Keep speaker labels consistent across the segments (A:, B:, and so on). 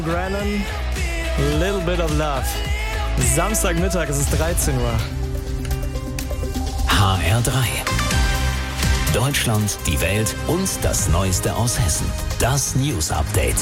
A: Brennan, Little Bit of Love. Samstagmittag, es ist 13 Uhr.
B: HR3. Deutschland, die Welt und das Neueste aus Hessen. Das News Update.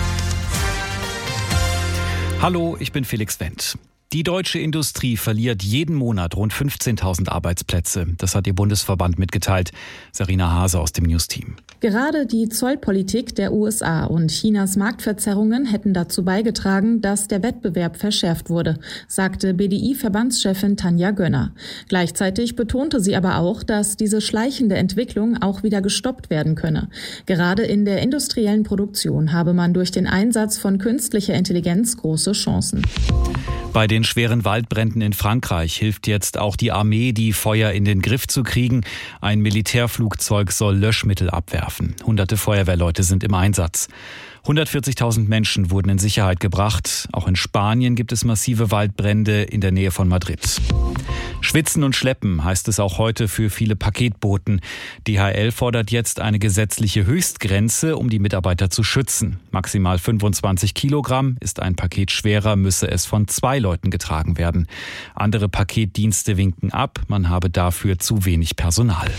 C: Hallo, ich bin Felix Wendt. Die deutsche Industrie verliert jeden Monat rund 15.000 Arbeitsplätze. Das hat ihr Bundesverband mitgeteilt. Sarina Hase aus dem News-Team.
D: Gerade die Zollpolitik der USA und Chinas Marktverzerrungen hätten dazu beigetragen, dass der Wettbewerb verschärft wurde, sagte BDI-Verbandschefin Tanja Gönner. Gleichzeitig betonte sie aber auch, dass diese schleichende Entwicklung auch wieder gestoppt werden könne. Gerade in der industriellen Produktion habe man durch den Einsatz von künstlicher Intelligenz große Chancen.
C: Bei den schweren Waldbränden in Frankreich hilft jetzt auch die Armee, die Feuer in den Griff zu kriegen. Ein Militärflugzeug soll Löschmittel abwerfen. Hunderte Feuerwehrleute sind im Einsatz. 140.000 Menschen wurden in Sicherheit gebracht. Auch in Spanien gibt es massive Waldbrände in der Nähe von Madrid. Schwitzen und schleppen heißt es auch heute für viele Paketboten. DHL fordert jetzt eine gesetzliche Höchstgrenze, um die Mitarbeiter zu schützen. Maximal 25 Kilogramm. Ist ein Paket schwerer, müsse es von 2 Leuten getragen werden. Andere Paketdienste winken ab, man habe dafür zu wenig Personal.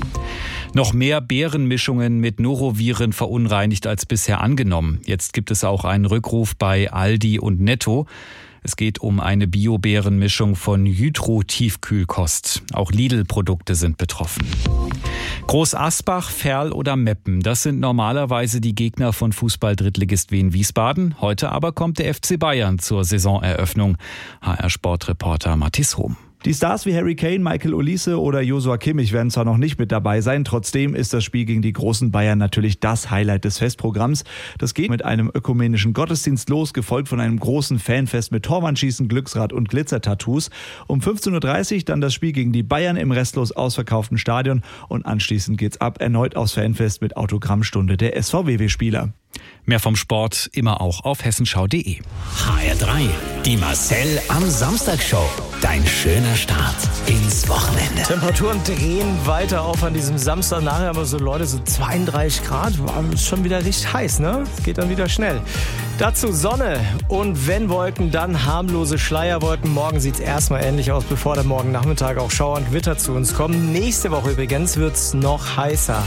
C: Noch mehr Beerenmischungen mit Noroviren verunreinigt als bisher angenommen. Jetzt gibt es auch einen Rückruf bei Aldi und Netto. Es geht um eine Bio-Beerenmischung von Hydro-Tiefkühlkost. Auch Lidl-Produkte sind betroffen. Groß Asbach, Ferl oder Meppen, das sind normalerweise die Gegner von Fußball-Drittligist Wien Wiesbaden. Heute aber kommt der FC Bayern zur Saisoneröffnung. HR-Sportreporter Mathis Hohm.
E: Die Stars wie Harry Kane, Michael Olise oder Joshua Kimmich werden zwar noch nicht mit dabei sein, trotzdem ist das Spiel gegen die großen Bayern natürlich das Highlight des Festprogramms. Das geht mit einem ökumenischen Gottesdienst los, gefolgt von einem großen Fanfest mit Torwandschießen, Glücksrad und Glitzertattoos. Um 15.30 Uhr dann das Spiel gegen die Bayern im restlos ausverkauften Stadion und anschließend geht's ab erneut aufs Fanfest mit Autogrammstunde der SVW-Spieler.
C: Mehr vom Sport immer auch auf hessenschau.de.
B: HR3, die Marcel am Samstag-Show. Dein schöner Start ins Wochenende.
A: Temperaturen drehen weiter auf an diesem Samstag. Nachher haben wir so Leute, so 32 Grad. Ist schon wieder richtig heiß, ne? Es geht dann wieder schnell. Dazu Sonne und wenn Wolken, dann harmlose Schleierwolken. Morgen sieht es erstmal ähnlich aus, bevor der morgen Nachmittag auch Schauer und Gewitter zu uns kommen. Nächste Woche übrigens wird es noch heißer.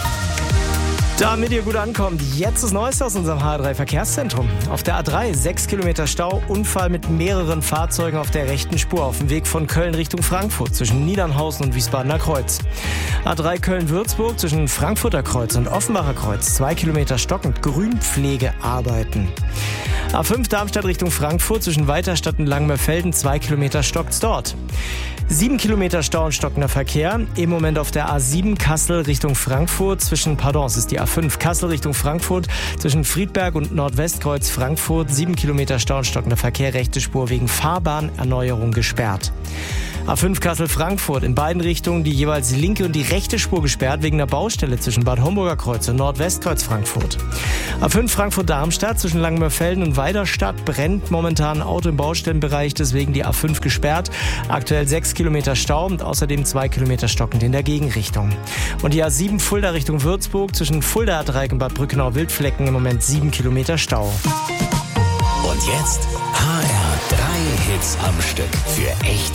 A: Damit ihr gut ankommt, jetzt das Neueste aus unserem HR3-Verkehrszentrum. Auf der A3 6 Kilometer Stau, Unfall mit mehreren Fahrzeugen auf der rechten Spur auf dem Weg von Köln Richtung Frankfurt zwischen Niedernhausen und Wiesbadener Kreuz. A3 Köln-Würzburg zwischen Frankfurter Kreuz und Offenbacher Kreuz 2 Kilometer stockend, Grünpflegearbeiten. A5 Darmstadt Richtung Frankfurt zwischen Weiterstadt und Langenmerfelden 2 Kilometer stockt's dort. 7 Kilometer Stau und stockender Verkehr. Im Moment auf der A7 Kassel Richtung Frankfurt es ist die A5 Kassel Richtung Frankfurt zwischen Friedberg und Nordwestkreuz Frankfurt. 7 Kilometer Stau und stockender Verkehr, rechte Spur wegen Fahrbahnerneuerung gesperrt. A5 Kassel-Frankfurt in beiden Richtungen die jeweils linke und die rechte Spur gesperrt wegen der Baustelle zwischen Bad Homburger Kreuz und Nordwestkreuz Frankfurt. A5 Frankfurt-Darmstadt zwischen Langenmerfelden und Weiderstadt brennt momentan ein Auto im Baustellenbereich, deswegen die A5 gesperrt. Aktuell 6 Kilometer Stau und außerdem 2 Kilometer stockend in der Gegenrichtung. Und die A7 Fulda Richtung Würzburg zwischen Fulda-Dreieck und Bad Brückenau-Wildflecken im Moment 7 Kilometer Stau.
B: Und jetzt HR3 Hits am Stück für echte